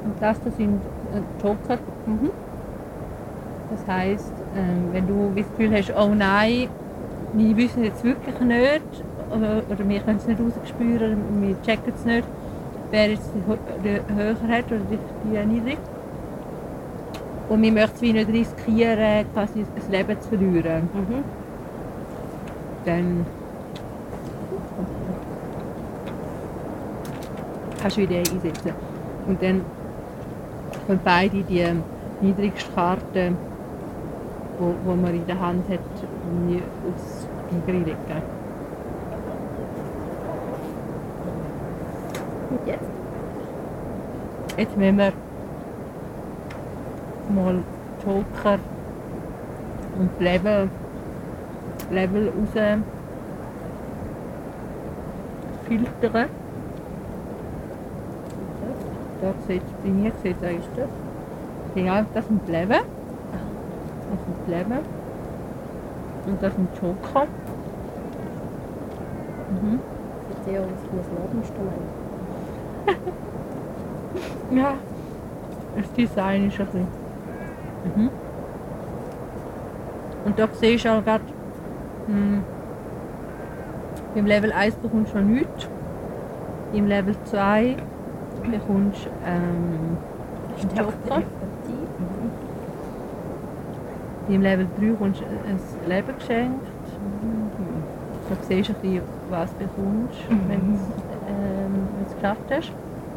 Und das sind Joker. Mhm. Das heisst, wenn du das Gefühl hast, oh nein, wir wissen jetzt wirklich nicht, oder wir können es nicht rausspüren, oder wir checken es nicht, wer jetzt die höher hat oder die niedrig. Und wir möchten es wie nicht riskieren, quasi das Leben zu verlieren. Mhm. Dann kannst du wieder einsetzen. Und dann können beide die niedrigste Karte, die man in der Hand hat, aufs Tiger legen. Und jetzt? Jetzt müssen wir mal Joker und Level raus filtern. Da sieht es bei mir eigentlich das. Genau, das sind die Level. Das sind die Level. Und das sind Joker. Mhm. Ich sehe aus wie ein Notinstrument. Ja, das Design ist ein bisschen. Mhm. Und da siehst du auch gerade, beim Level 1 bekommst du noch nichts. Im Level 2 bekommst du Joker. Im Level 3 bekommst du ein Leben geschenkt. Da siehst du ein bisschen, was du bekommst, wenn du es geschafft hast.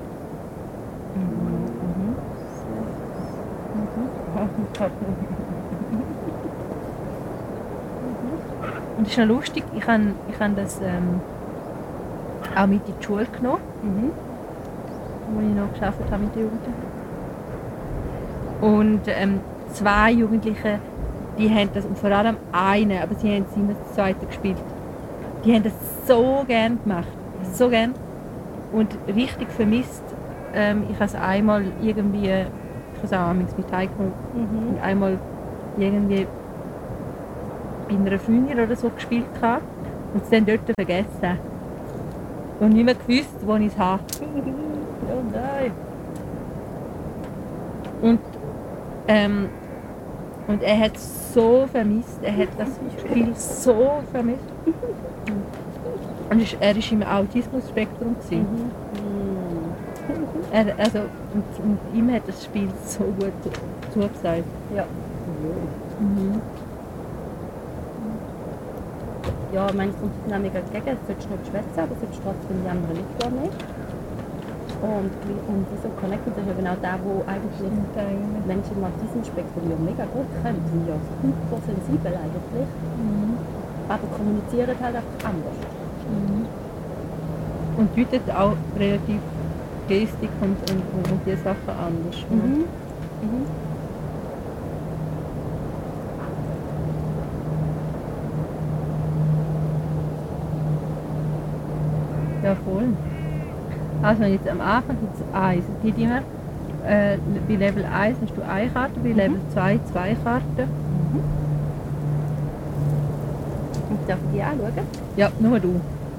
Und das ist noch lustig, ich habe das auch mit in die Schule genommen, wo ich noch gearbeitet habe mit den Jugendlichen. Und 2 Jugendliche, die haben das, und vor allem eine, aber sie haben es immer das zweite gespielt, die haben das so gern gemacht, so gern. Und richtig vermisst, ich habe es einmal irgendwie, ich habe es auch mit heimgenommen, und einmal irgendwie bei einer Freundin oder so gespielt habe und es dann dort vergessen. Und nicht mehr gewusst, wo ich es habe. Oh nein! Und er hat es so vermisst, er hat das Spiel so vermisst. Und er war im Autismus-Spektrum. Und ihm hat das Spiel so gut zugesagt. Ja. Ja, ich meine, es kommt dann mega entgegen, du solltest nicht schwätzen, aber du solltest trotzdem die anderen Leute wahrnehmen. Und wieso connecten, das ist ja genau der, wo eigentlich Menschen mit Autismus-Spektrum ja mega gut können, sind ja super sensibel eigentlich. Aber kommunizieren halt einfach anders. Und deutet auch relativ Gestik und die Sachen anders. Ja, voll. Also jetzt am Anfang gibt es 1. Es gibt immer, bei Level 1 hast du eine Karte, bei Level 2 2 Karten. Und darf ich die anschauen? Ja, nur du.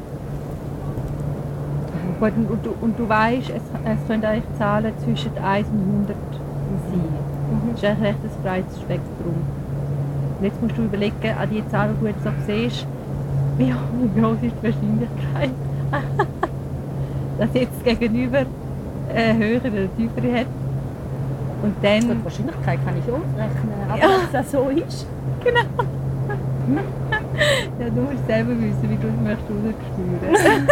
Gut, und du weißt, es können eigentlich Zahlen zwischen 1 und 100 sein. Das ist eigentlich recht ein breites Spektrum. Und jetzt musst du überlegen, an die Zahl, die du jetzt so siehst, wie groß ist die Wahrscheinlichkeit, dass jetzt gegenüber höher oder tiefer hat. Und dann... Die Wahrscheinlichkeit kann ich ausrechnen, aber dass das so ist. Genau. Ja, du musst selber wissen, wie du es möchtest rausspüren.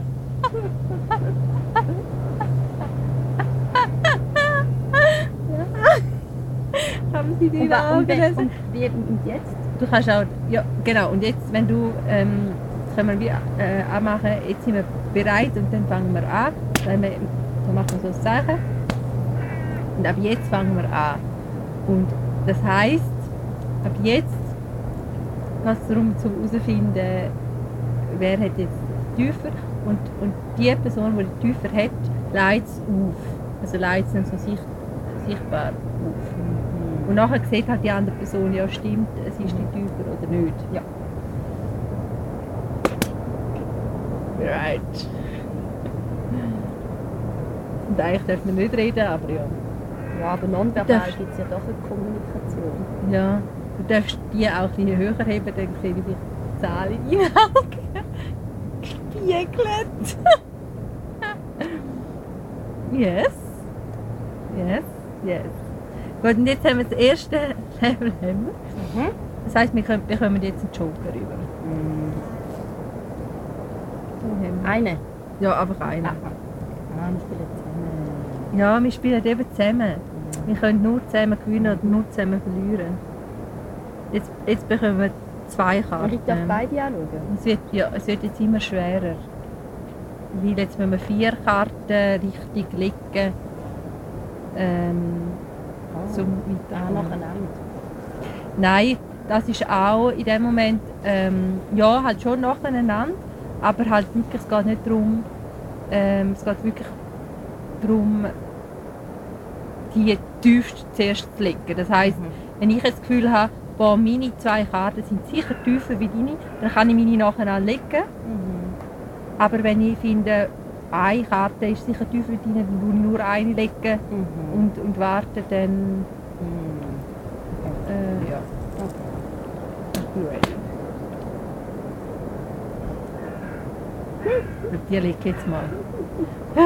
Haben sie die Augen? Und jetzt? Du kannst auch, ja genau, und jetzt, wenn du, können wir anmachen, jetzt sind wir bereit und dann fangen wir an. Dann machen wir so ein Zeichen. Und ab jetzt fangen wir an. Und das heisst, ab jetzt geht es darum, herauszufinden, wer hat jetzt tiefer. Und die Person, die tiefer hat, leitet es auf. Also leitet es dann so sichtbar auf. Und nachher sieht halt die andere Person, ja stimmt, es ist die tiefer oder nicht. Ja. Right. Und eigentlich dürfen wir nicht reden, aber ja. Ja, aber nonverbal darfst- gibt es ja doch eine Kommunikation. Ja, du darfst die auch ein bisschen höher heben, dann sehe ich die Zahl in deinen Augen. Gespiegelt. Yes. Yes. Yes. Gut, und jetzt haben wir das erste Level. Das heisst, wir bekommen jetzt einen Joker rüber. Eine? Ja, einfach einen. Ah, wir spielen zusammen. Ja, wir spielen eben zusammen. Wir können nur zusammen gewinnen oder nur zusammen verlieren. Jetzt bekommen wir 2 Karten. Und ich darf beide anschauen? Es wird jetzt immer schwerer. Weil jetzt müssen wir 4 Karten richtig legen. Zum Weiterkommen. nacheinander. Nein, das ist auch in dem Moment, ja, halt schon nacheinander, aber halt wirklich, es geht nicht darum, es geht wirklich darum, die tiefst zuerst zu legen. Das heisst, wenn ich jetzt das Gefühl habe, boah, meine 2 Karten sind sicher tiefer wie deine, dann kann ich meine nacheinander legen. Aber wenn ich finde, eine Karte ist sicher tiefer wie deine, dann würde ich nur eine legen und warten, dann ja. Ich bin ready. Die lege ich jetzt mal.